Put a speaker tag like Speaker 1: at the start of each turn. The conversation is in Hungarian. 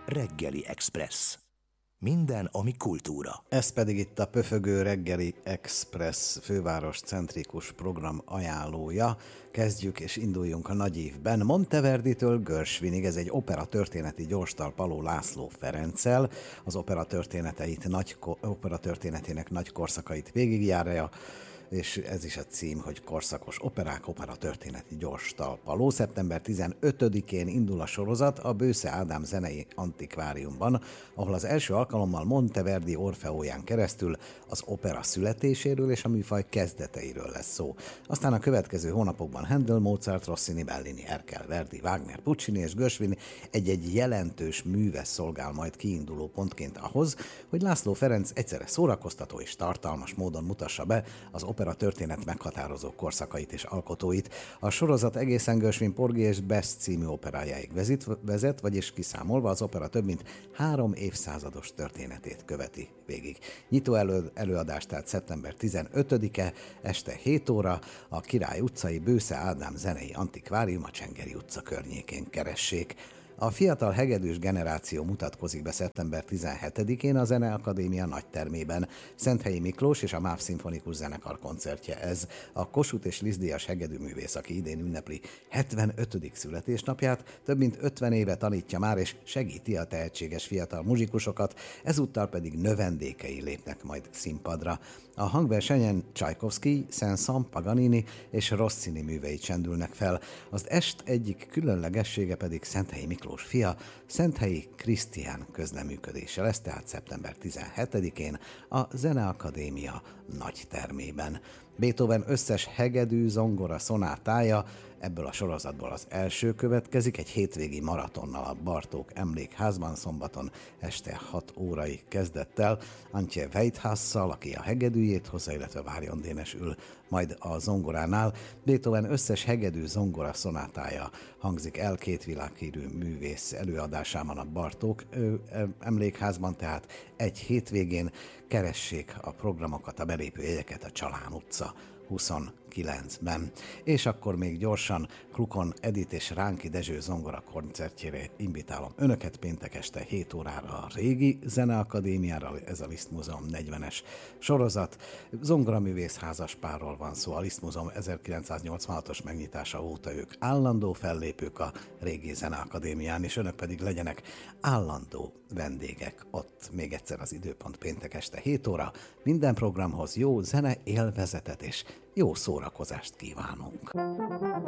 Speaker 1: Reggeli Express. Minden, ami kultúra.
Speaker 2: Ez pedig itt a Pöfögő Reggeli Express főváros centrikus program ajánlója. Kezdjük és induljunk a nagy évben. Monteverditől Görsvinig, ez egy opera történeti gyorstalpaló László Ferenccel. Az opera történetének nagy korszakait végigjárja, és ez is a cím, hogy Korszakos operák, opera történeti gyors talpaló. Szeptember 15-én indul a sorozat a Bősze Ádám zenei antikváriumban, ahol az első alkalommal Monteverdi Orfeóján keresztül az opera születéséről és a műfaj kezdeteiről lesz szó. Aztán a következő hónapokban Handel, Mozart, Rossini, Bellini, Erkel, Verdi, Wagner, Puccini és Görsvin egy-egy jelentős műve szolgál majd kiinduló pontként ahhoz, hogy László Ferenc egyszerre szórakoztató és tartalmas módon mutassa be az opera történet meghatározó korszakait és alkotóit. A sorozat egészen Görsvin Porgy és Best című operájáig vezet, vagyis kiszámolva az opera több mint 3 évszázados történetét követi végig. Nyitó előadás tehát szeptember 15-e este 7 óra a Király utcai Bősze Ádám zenei antikvárium a Csengeri utca környékén keressék. A fiatal hegedűs generáció mutatkozik be szeptember 17-én a Zeneakadémia nagytermében. Szenthelyi Miklós és a MÁV Szimfonikus Zenekar koncertje ez. A Kossuth és Liszt díjas hegedűművész, aki idén ünnepli 75. születésnapját, több mint 50 éve tanítja már és segíti a tehetséges fiatal muzsikusokat, ezúttal pedig növendékei lépnek majd színpadra. A hangversenyen Csajkovszky, Saint-Saëns, Paganini és Rossini művei csendülnek fel. Az est egyik különlegessége pedig Szenthelyi Miklós fia, Szenthelyi Krisztián közleműködése lesz, tehát szeptember 17-én a Zeneakadémia nagytermében. Beethoven összes hegedű, zongora szonátája, ebből a sorozatból az első következik, egy hétvégi maratonnal a Bartók Emlékházban szombaton este 6 órai kezdettel, Antje Weithasszal, aki a hegedűjét hozza, illetve Várjon Dénes ül majd a zongoránál. Beethoven összes hegedű, zongora szonátája hangzik el 2 világhírű művész előadásában a Bartók Emlékházban, tehát egy hétvégén. Keressék a programokat, a belépőjegyeket a Csalán utca 29-ben. És akkor még gyorsan Krukon Edith és Ránki Dezső zongora koncertjére invitálom önöket péntek este 7 órára a régi Zeneakadémiára, ez a Liszt Múzeum 40-es sorozat. Zongoraművész házaspárról van szó, a Liszt Múzeum 1986-os megnyitása óta ők állandó fellépők a régi Zeneakadémián, és önök pedig legyenek állandó vendégek ott. Még egyszer az időpont péntek este 7 óra. Minden programhoz jó zene élvezetet és jó szórakozást kívánunk.